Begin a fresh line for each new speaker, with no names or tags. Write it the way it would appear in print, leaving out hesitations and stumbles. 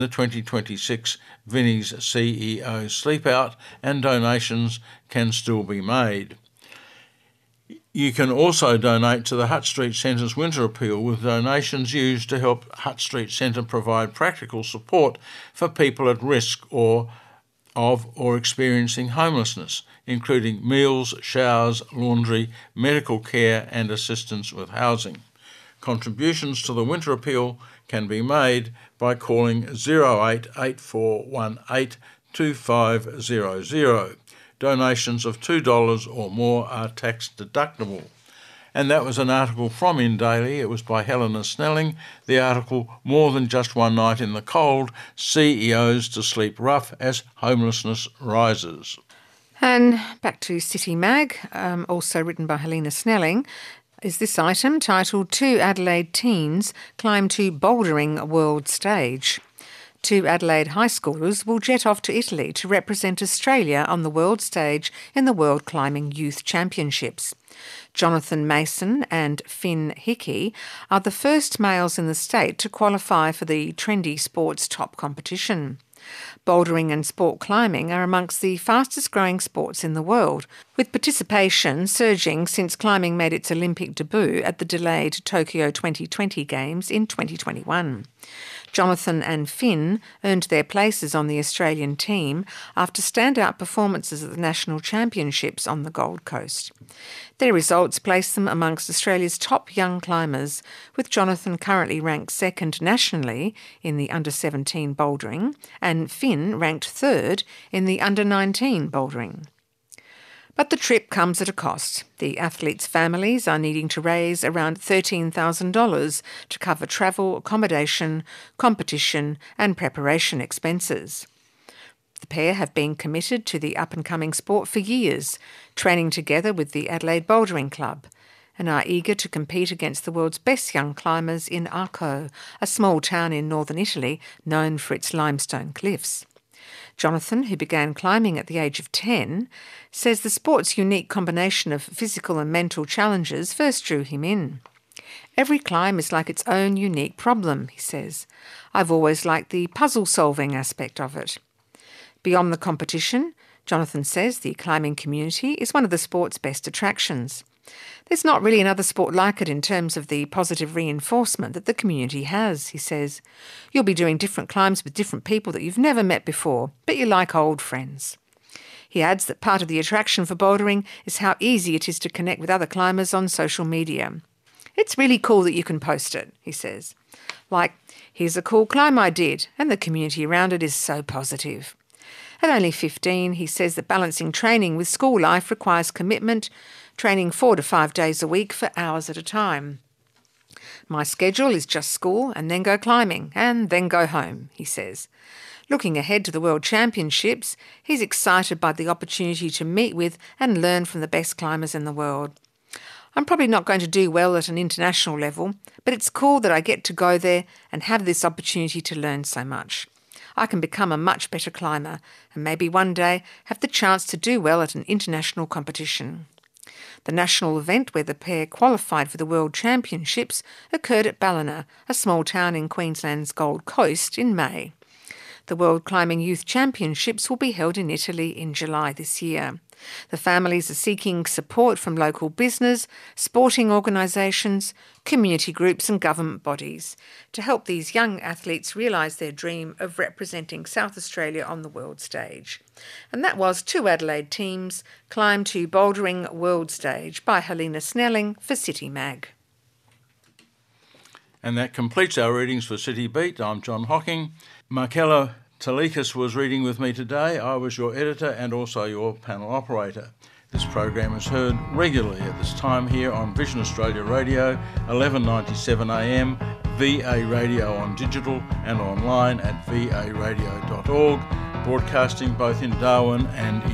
the 2026 Vinnie's CEO Sleepout, and donations can still be made. You can also donate to the Hutt Street Centre's Winter Appeal, with donations used to help Hutt Street Centre provide practical support for people at risk or experiencing homelessness, including meals, showers, laundry, medical care and assistance with housing. Contributions to the Winter Appeal can be made by calling 088418 2500. Donations of $2 or more are tax deductible. And that was an article from In Daily. It was by Helena Snelling. The article, More Than Just One Night in the Cold, CEOs to Sleep Rough as Homelessness Rises.
And back to City Mag, also written by Helena Snelling, is this item titled 2 Adelaide Teens Climb to Bouldering World Stage. 2 Adelaide high schoolers will jet off to Italy to represent Australia on the world stage in the World Climbing Youth Championships. Jonathan Mason and Finn Hickey are the first males in the state to qualify for the trendy sports top competition. Bouldering and sport climbing are amongst the fastest growing sports in the world, with participation surging since climbing made its Olympic debut at the delayed Tokyo 2020 Games in 2021. Jonathan and Finn earned their places on the Australian team after standout performances at the National Championships on the Gold Coast. Their results placed them amongst Australia's top young climbers, with Jonathan currently ranked second nationally in the under-17 bouldering and Finn ranked third in the under-19 bouldering. But the trip comes at a cost. The athletes' families are needing to raise around $13,000 to cover travel, accommodation, competition and preparation expenses. The pair have been committed to the up-and-coming sport for years, training together with the Adelaide Bouldering Club, and are eager to compete against the world's best young climbers in Arco, a small town in northern Italy known for its limestone cliffs. Jonathan, who began climbing at the age of 10, says the sport's unique combination of physical and mental challenges first drew him in. Every climb is like its own unique problem, he says. I've always liked the puzzle-solving aspect of it. Beyond the competition, Jonathan says the climbing community is one of the sport's best attractions. There's not really another sport like it in terms of the positive reinforcement that the community has, he says. You'll be doing different climbs with different people that you've never met before, but you're like old friends. He adds that part of the attraction for bouldering is how easy it is to connect with other climbers on social media. It's really cool that you can post it, he says. Like, here's a cool climb I did, and the community around it is so positive. At only 15, he says that balancing training with school life requires commitment, training 4 to 5 days a week for hours at a time. My schedule is just school and then go climbing and then go home, he says. Looking ahead to the World Championships, he's excited by the opportunity to meet with and learn from the best climbers in the world. I'm probably not going to do well at an international level, but it's cool that I get to go there and have this opportunity to learn so much. I can become a much better climber and maybe one day have the chance to do well at an international competition. The national event where the pair qualified for the World Championships occurred at Ballina, a small town in Queensland's Gold Coast, in May. The World Climbing Youth Championships will be held in Italy in July this year. The families are seeking support from local business, sporting organisations, community groups and government bodies to help these young athletes realise their dream of representing South Australia on the world stage. And that was 2 Adelaide teams climb to Bouldering World Stage by Helena Snelling for City Mag.
And that completes our readings for City Beat. I'm John Hocking. Markella Talikas was reading with me today. I was your editor and also your panel operator. This program is heard regularly at this time here on Vision Australia Radio, 1197 AM, VA Radio on digital and online at varadio.org, broadcasting both in Darwin and